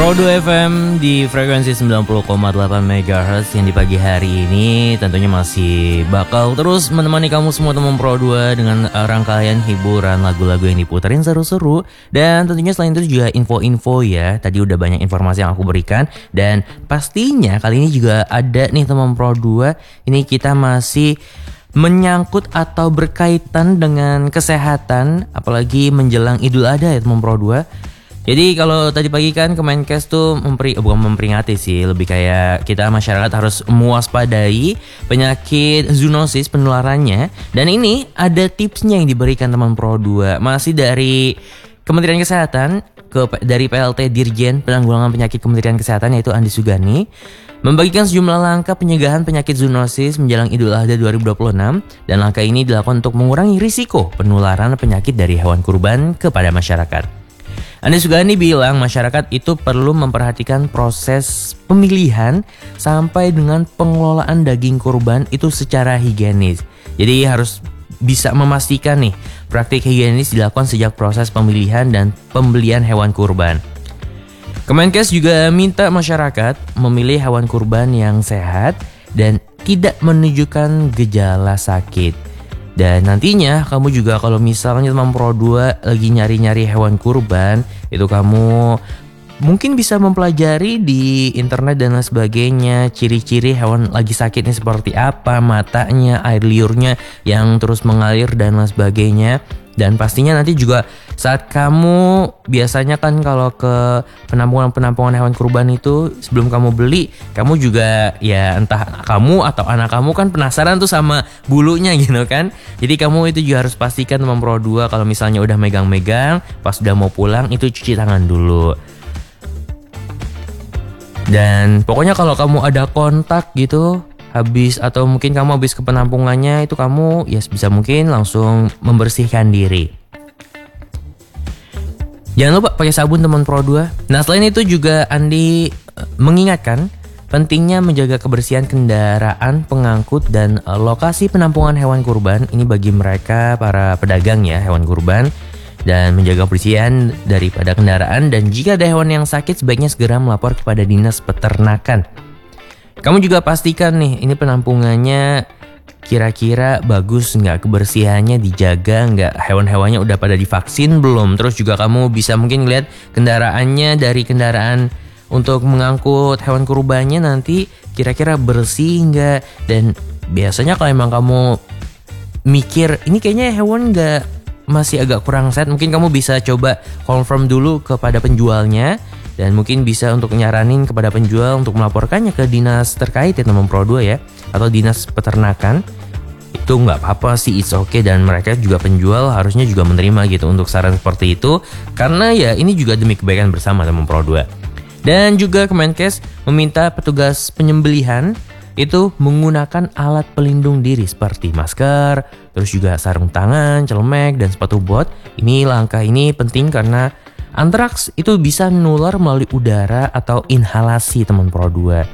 Pro2 FM di frekuensi 90,8 MHz yang di pagi hari ini tentunya masih bakal terus menemani kamu semua teman Pro2 dengan rangkaian hiburan lagu-lagu yang diputerin seru-seru. Dan tentunya selain itu juga info-info ya. Tadi udah banyak informasi yang aku berikan. Dan pastinya kali ini juga ada nih teman Pro2. Ini kita masih menyangkut atau berkaitan dengan kesehatan, apalagi menjelang Idul Adha ya teman Pro2. Jadi kalau tadi pagi kan Kemenkes tuh bukan memperingati sih, lebih kayak kita masyarakat harus mewaspadai penyakit zoonosis penularannya. Dan ini ada tipsnya yang diberikan teman Pro2 masih dari Kementerian Kesehatan dari PLT Dirjen Penanggulangan Penyakit Kementerian Kesehatan yaitu Andi Sugani, membagikan sejumlah langkah pencegahan penyakit zoonosis menjelang Idul Adha 2026 dan langkah ini dilakukan untuk mengurangi risiko penularan penyakit dari hewan kurban kepada masyarakat. Andi Sugani bilang masyarakat itu perlu memperhatikan proses pemilihan sampai dengan pengelolaan daging kurban itu secara higienis. Jadi harus bisa memastikan nih praktik higienis dilakukan sejak proses pemilihan dan pembelian hewan kurban. Kemenkes juga minta masyarakat memilih hewan kurban yang sehat dan tidak menunjukkan gejala sakit. Dan nantinya kamu juga kalau misalnya teman Pro2 lagi nyari-nyari hewan kurban, itu kamu mungkin bisa mempelajari di internet dan lain sebagainya. Ciri-ciri hewan lagi sakit ini seperti apa, matanya, air liurnya yang terus mengalir dan lain sebagainya. Dan pastinya nanti juga saat kamu biasanya kan kalau ke penampungan hewan kurban itu sebelum kamu beli, kamu juga ya entah kamu atau anak kamu kan penasaran tuh sama bulunya gitu kan. Jadi kamu itu juga harus pastikan teman Pro2 kalau misalnya udah megang-megang, pas udah mau pulang itu cuci tangan dulu. Dan pokoknya kalau kamu ada kontak gitu atau mungkin kamu habis ke penampungannya itu kamu ya bisa mungkin langsung membersihkan diri. Jangan lupa pakai sabun teman Pro2. Nah selain itu juga Andi mengingatkan pentingnya menjaga kebersihan kendaraan pengangkut dan lokasi penampungan hewan kurban. Ini bagi mereka para pedagang ya hewan kurban. Dan menjaga kebersihan daripada kendaraan. Dan jika ada hewan yang sakit sebaiknya segera melapor kepada dinas peternakan. Kamu juga pastikan nih ini penampungannya kira-kira bagus nggak, kebersihannya dijaga nggak, hewan-hewannya udah pada divaksin belum. Terus juga kamu bisa mungkin lihat kendaraannya dari kendaraan untuk mengangkut hewan kurbannya nanti kira-kira bersih nggak. Dan biasanya kalau emang kamu mikir ini kayaknya hewan nggak, masih agak kurang sehat, mungkin kamu bisa coba confirm dulu kepada penjualnya. Dan mungkin bisa untuk nyaranin kepada penjual untuk melaporkannya ke dinas terkait ya teman Pro2 ya, atau dinas peternakan. Itu nggak apa-apa sih, it's okay. Dan mereka juga penjual harusnya juga menerima gitu untuk saran seperti itu. Karena ya ini juga demi kebaikan bersama teman Pro2. Dan juga Kemenkes meminta petugas penyembelihan itu menggunakan alat pelindung diri seperti masker, terus juga sarung tangan, celemek, dan sepatu bot. Langkah ini penting karena antraks itu bisa menular melalui udara atau inhalasi teman Pro2.